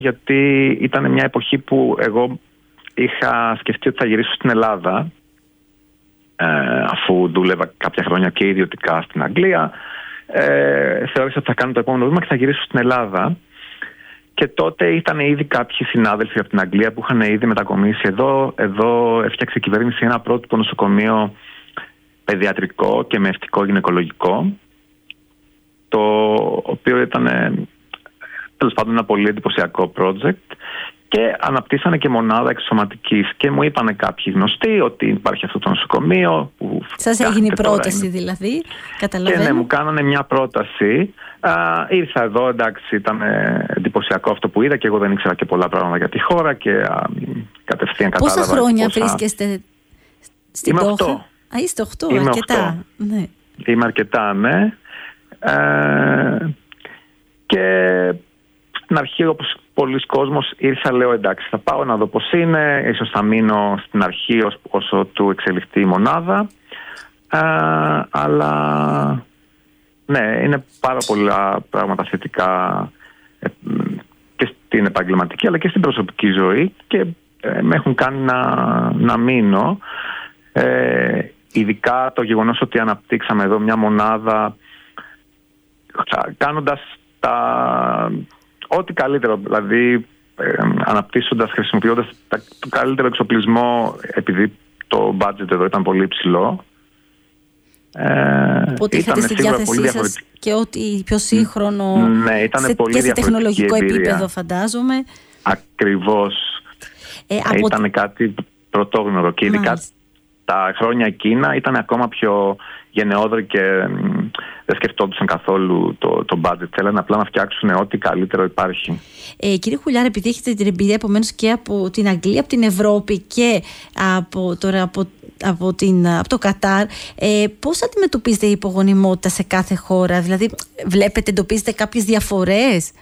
γιατί ήταν μια εποχή που εγώ είχα σκεφτεί ότι θα γυρίσω στην Ελλάδα, αφού δούλευα κάποια χρόνια και ιδιωτικά στην Αγγλία. Θεώρησα ότι θα κάνω το επόμενο βήμα και θα γυρίσω στην Ελλάδα. Και τότε ήταν ήδη κάποιοι συνάδελφοι από την Αγγλία που είχαν ήδη μετακομίσει εδώ. Εδώ έφτιαξε η κυβέρνηση ένα πρότυπο νοσοκομείο παιδιατρικό και μευτικό γυναικολογικό, το οποίο ήταν τέλος πάντων ένα πολύ εντυπωσιακό project, και αναπτύσσανε και μονάδα εξωματικής. Και μου είπανε κάποιοι γνωστοί ότι υπάρχει αυτό το νοσοκομείο. Σας έγινε η πρόταση δηλαδή, καταλαβαίνω. Και ναι, μου κάνανε μια πρόταση. Ήρθα εδώ, εντάξει, ήταν εντυπωσιακό αυτό που είδα, και εγώ δεν ήξερα και πολλά πράγματα για τη χώρα και κατευθείαν κατάλαβα. Πόσα χρόνια βρίσκεστε στην Δόχα? Είστε 8, είμαι αρκετά. 8. Ναι. Είμαι αρκετά, ναι. Και στην αρχή, όπως πολλοί κόσμος, ήρθα, λέω εντάξει, θα πάω να δω πώς είναι, ίσως θα μείνω στην αρχή όσο του εξελιχθεί η μονάδα. Αλλά ναι, είναι πάρα πολλά πράγματα θετικά και στην επαγγελματική αλλά και στην προσωπική ζωή, και με έχουν κάνει να μείνω. Ειδικά το γεγονός ότι αναπτύξαμε εδώ μια μονάδα κάνοντας ό,τι καλύτερο, δηλαδή αναπτύσσοντας, χρησιμοποιώντας το καλύτερο εξοπλισμό, επειδή το budget εδώ ήταν πολύ υψηλό. Οπότε είχατε στη διάθεσή σας και ό,τι πιο σύγχρονο, ναι, ήταν πολύ και σε τεχνολογικό εμπειρία. επίπεδο, φαντάζομαι. Ακριβώς. Ήταν κάτι πρωτόγνωρο, και ειδικά τα χρόνια εκείνα ήταν ακόμα πιο γενναιόδοροι και δεν σκεφτόντουσαν καθόλου το budget. Θέλανε απλά να φτιάξουν ό,τι καλύτερο υπάρχει. Κύριε Χουλιάρα, επειδή έχετε την εμπειρία επομένως και από την Αγγλία, από την Ευρώπη και από το Κατάρ, πώς αντιμετωπίζετε η υπογονιμότητα σε κάθε χώρα? Δηλαδή βλέπετε, εντοπίζετε κάποιες διαφορές?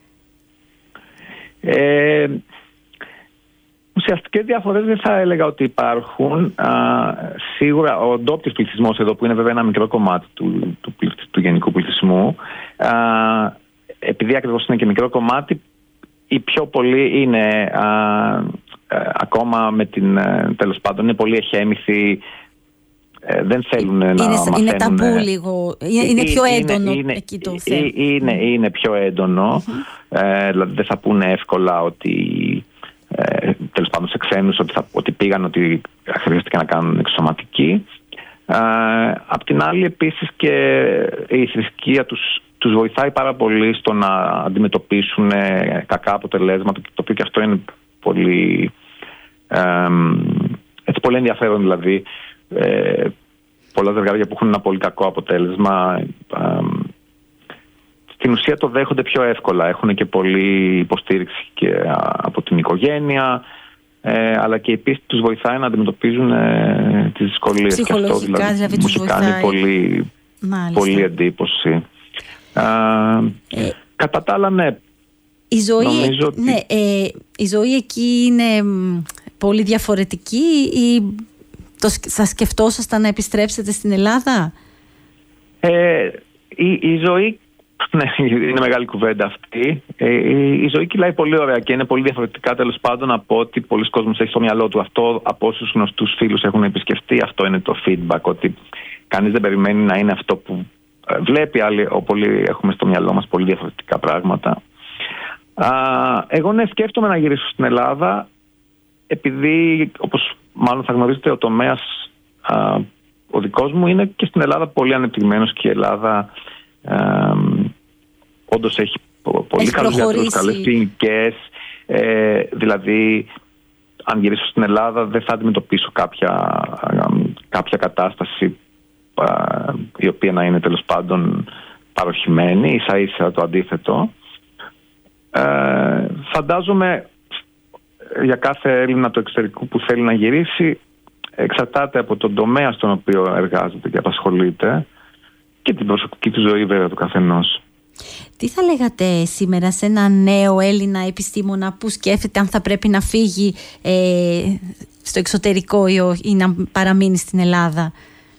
Ουσιαστικές διαφορές δεν θα έλεγα ότι υπάρχουν. Σίγουρα ο ντόπιος πληθυσμός εδώ, που είναι βέβαια ένα μικρό κομμάτι του γενικού πληθυσμού, επειδή ακριβώς είναι και μικρό κομμάτι, οι πιο πολλοί είναι ακόμα με την, τέλος πάντων, είναι πολύ εχέμηθοι, δεν θέλουν να μαθαίνουν. Είναι ταμπού λίγο, είναι πιο έντονο εκεί το θέμα. Είναι πιο έντονο, δηλαδή δεν θα πούνε εύκολα ότι τέλος πάντων σε ξένους ότι πήγαν, ότι χρειάστηκε να κάνουν εξωματική. Απ' την άλλη, επίσης, και η θρησκεία τους βοηθάει πάρα πολύ στο να αντιμετωπίσουν κακά αποτελέσματα, το οποίο και αυτό είναι πολύ πολύ ενδιαφέρον. Δηλαδή πολλά ζευγάρια που έχουν ένα πολύ κακό αποτέλεσμα στην ουσία το δέχονται πιο εύκολα. Έχουν και πολλή υποστήριξη και από την οικογένεια, αλλά και η πίστη τους βοηθάει να αντιμετωπίζουν τις δυσκολίες. Ψυχολογικά, και αυτό δηλαδή τους μου κάνει πολύ εντύπωση. Κατά τα άλλα, ναι. Η ζωή εκεί είναι πολύ διαφορετική, ή θα σκεφτόσασταν να επιστρέψετε στην Ελλάδα? Η ζωή, ναι, είναι μεγάλη κουβέντα αυτή. Η ζωή κυλάει πολύ ωραία και είναι πολύ διαφορετικά, τέλος πάντων, από ό,τι πολλοί κόσμος έχει στο μυαλό του. Αυτό από όσους γνωστούς φίλους έχουν επισκεφτεί, αυτό είναι το feedback, ότι κανείς δεν περιμένει να είναι αυτό που βλέπει, άλλοι πολλοί έχουμε στο μυαλό μας πολύ διαφορετικά πράγματα. Εγώ ναι, σκέφτομαι να γυρίσω στην Ελλάδα, επειδή, όπως μάλλον θα γνωρίζετε, ο τομέας ο δικός μου είναι και στην Ελλάδα πολύ ανεπτυγμένος, και η Ελλάδα όντως έχει πολύ καλούς γιατρούς, καλές κλινικές. Δηλαδή, αν γυρίσω στην Ελλάδα, δεν θα αντιμετωπίσω κάποια κατάσταση η οποία να είναι, τέλος πάντων, παροχημένη, ίσα ίσα το αντίθετο. Φαντάζομαι για κάθε Έλληνα του εξωτερικού που θέλει να γυρίσει, εξαρτάται από τον τομέα στον οποίο εργάζεται και απασχολείται, και την προσωπική του ζωή βέβαια του καθενός. Τι θα λέγατε σήμερα σε ένα νέο Έλληνα επιστήμονα που σκέφτεται αν θα πρέπει να φύγει στο εξωτερικό ή να παραμείνει στην Ελλάδα?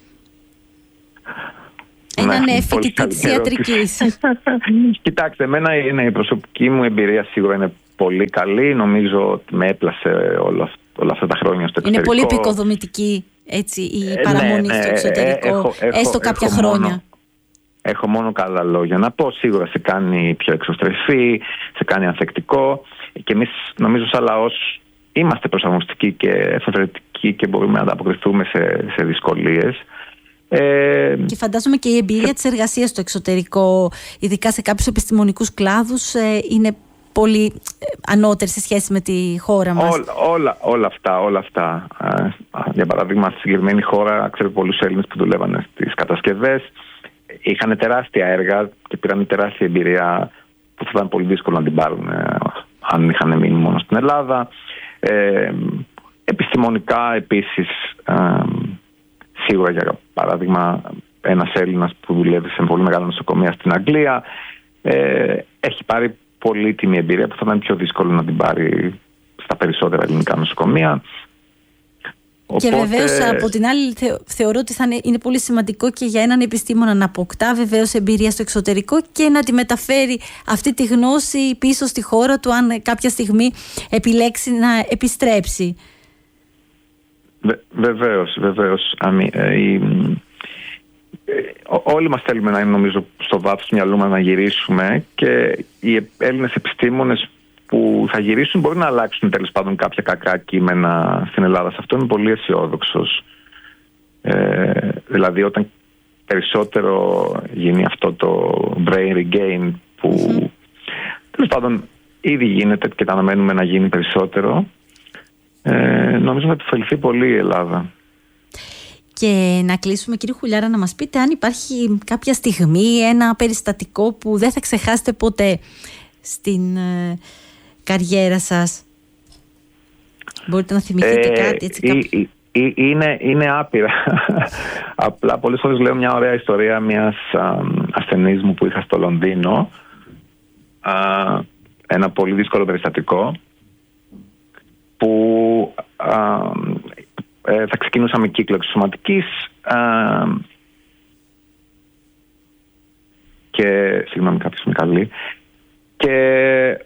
Έναν φοιτητή της ιατρικής. Κοιτάξτε, εμένα η προσωπική μου εμπειρία σίγουρα είναι πολύ καλή. Νομίζω ότι με έπλασε όλα αυτά τα χρόνια στο εξωτερικό. Είναι πολύ επικοδομητική έτσι, η παραμονή στο εξωτερικό, έστω κάποια χρόνια. Έχω μόνο καλά λόγια να πω. Σίγουρα σε κάνει πιο εξωστρεφή, σε κάνει ανθεκτικό. Και εμείς, νομίζω, σαν λαός είμαστε προσαρμοστικοί και εφευρετικοί και μπορούμε να ανταποκριθούμε σε δυσκολίες. Και φαντάζομαι και η εμπειρία της εργασίας στο εξωτερικό, ειδικά σε κάποιους επιστημονικούς κλάδους, είναι πολύ ανώτερη σε σχέση με τη χώρα μας. Όλα αυτά. Για παράδειγμα, στη συγκεκριμένη χώρα, ξέρω πολλούς Έλληνες που δουλεύανε στις κατασκευές. Είχαν τεράστια έργα και πήραν τεράστια εμπειρία που θα ήταν πολύ δύσκολο να την πάρουν αν είχαν μείνει μόνο στην Ελλάδα. Επιστημονικά επίσης, σίγουρα για παράδειγμα ένας Έλληνας που δουλεύει σε πολύ μεγάλα νοσοκομεία στην Αγγλία έχει πάρει πολύτιμη εμπειρία που θα ήταν πιο δύσκολο να την πάρει στα περισσότερα ελληνικά νοσοκομεία. Και βεβαίως από την άλλη θεωρώ ότι είναι πολύ σημαντικό και για έναν επιστήμονα να αποκτά βεβαίως εμπειρία στο εξωτερικό και να τη μεταφέρει αυτή τη γνώση πίσω στη χώρα του αν κάποια στιγμή επιλέξει να επιστρέψει. Βεβαίως. Όλοι μας θέλουμε να είναι, νομίζω, στο βάθος του μυαλού μας να γυρίσουμε, και οι Έλληνες επιστήμονες που θα γυρίσουν μπορεί να αλλάξουν τέλος πάντων κάποια κακά κείμενα στην Ελλάδα. Σε αυτό είμαι πολύ αισιόδοξος. Δηλαδή όταν περισσότερο γίνει αυτό το brain regain που τέλος πάντων ήδη γίνεται και τα αναμένουμε να γίνει περισσότερο, νομίζω θα επιφεληθεί πολύ η Ελλάδα. Και να κλείσουμε, κύριε Χουλιάρα, να μας πείτε αν υπάρχει κάποια στιγμή, ένα περιστατικό που δεν θα ξεχάσετε ποτέ στην καριέρα σας. Μπορείτε να θυμηθείτε κάτι έτσι? Είναι άπειρα. Απλά πολλές φορές λέω μια ωραία ιστορία μιας ασθενής μου που είχα στο Λονδίνο. Ένα πολύ δύσκολο περιστατικό που θα ξεκινούσαμε κύκλο εξωσωματικής και συγγνώμη, κάποιος με καλεί, και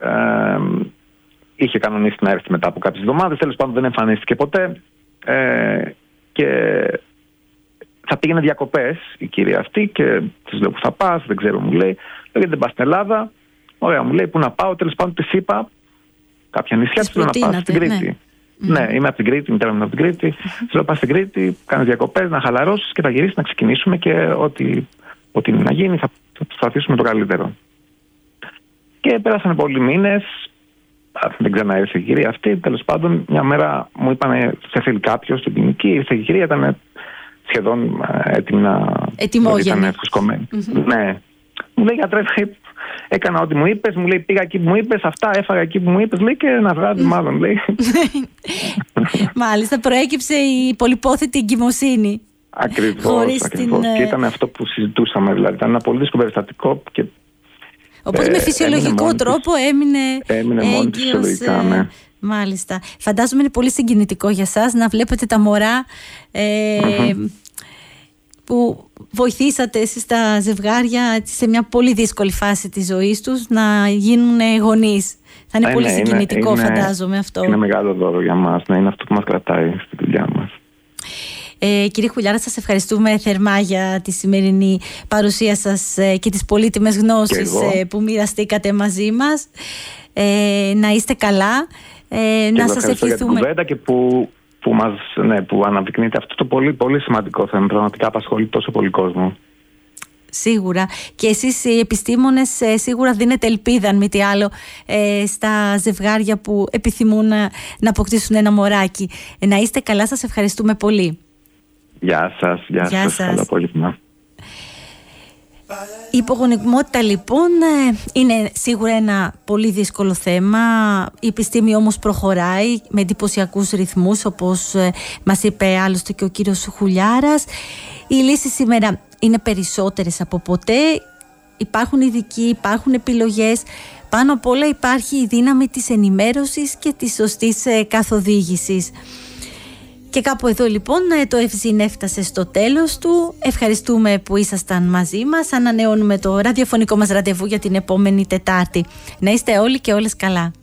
είχε κανονίσει να έρθει μετά από κάποιες εβδομάδες. Τέλος πάντων δεν εμφανίστηκε ποτέ και θα πήγαινε διακοπές η κυρία αυτή και της λέω που θα πας, δεν ξέρω, μου λέει, γιατί δεν πας στην Ελλάδα? Ωραία, μου λέει, πού να πάω? Τέλος πάντων της είπα κάποια νησιά, της λέω να πάω στην Κρήτη. Ναι, είμαι από την Κρήτη, η μητέρα μου είναι από την Κρήτη. Της λέω, πας στην Κρήτη, κάνεις διακοπές, να χαλαρώσεις και θα γυρίσεις να ξεκινήσουμε και ό,τι είναι να γίνει θα προσπαθήσουμε το καλύτερο. Και πέρασαν πολλοί μήνες, δεν ξαναέρθε η κυρία αυτή. Τέλος πάντων, μια μέρα μου είπανε, σε θέλει κάποιος στην κλινική. Ήρθε η κυρία, ήταν σχεδόν έτοιμη να. Ετοιμόγενη. Ήταν φουσκωμένη. Ναι. Μου λέει, γιατρέ, έκανα ό,τι μου είπες. Μου λέει, πήγα εκεί που μου είπες, αυτά έφαγα εκεί που μου είπες. Λέει, και ένα βράδυ, μάλλον λέει. Μάλιστα, προέκυψε η πολυπόθητη εγκυμοσύνη. Ακριβώς. Και ήταν αυτό που συζητούσαμε. Δηλαδή, ήταν ένα πολύ δύσκολο περιστατικό. Οπότε με φυσιολογικό τρόπο έμεινε μόνη της φυσιολογικά, ναι. Μάλιστα. Φαντάζομαι είναι πολύ συγκινητικό για σας να βλέπετε τα μωρά που βοηθήσατε εσείς τα ζευγάρια σε μια πολύ δύσκολη φάση της ζωής τους να γίνουν γονείς. Θα είναι πολύ συγκινητικό, φαντάζομαι αυτό. Είναι μεγάλο δώρο για μας, είναι αυτό που μας κρατάει στη δουλειά μας. Κύριε Χουλιάρα, σας ευχαριστούμε θερμά για τη σημερινή παρουσία σας και τις πολύτιμες γνώσεις που μοιραστήκατε μαζί μας. Να είστε καλά, να σας ευχηθούμε. Για την κουβέντα και που αναδεικνύεται αυτό το πολύ, πολύ σημαντικό θέμα. Πραγματικά απασχολεί τόσο πολύ κόσμο. Σίγουρα. Και εσείς οι επιστήμονες σίγουρα δίνετε ελπίδα, αν μη τι άλλο, στα ζευγάρια που επιθυμούν να αποκτήσουν ένα μωράκι. Να είστε καλά, σας ευχαριστούμε πολύ. Γεια σας. Καλό απόγευμα. Η υπογονιμότητα λοιπόν είναι σίγουρα ένα πολύ δύσκολο θέμα. Η επιστήμη όμως προχωράει με εντυπωσιακούς ρυθμούς, όπως μας είπε άλλωστε και ο κύριος Χουλιάρας. Οι λύσεις σήμερα είναι περισσότερες από ποτέ. Υπάρχουν ειδικοί, υπάρχουν επιλογές. Πάνω απ' όλα υπάρχει η δύναμη της ενημέρωσης και της σωστής καθοδήγησης. Και κάπου εδώ λοιπόν το Ευζήν έφτασε στο τέλος του. Ευχαριστούμε που ήσασταν μαζί μας. Ανανεώνουμε το ραδιοφωνικό μας ραντεβού για την επόμενη Τετάρτη. Να είστε όλοι και όλες καλά.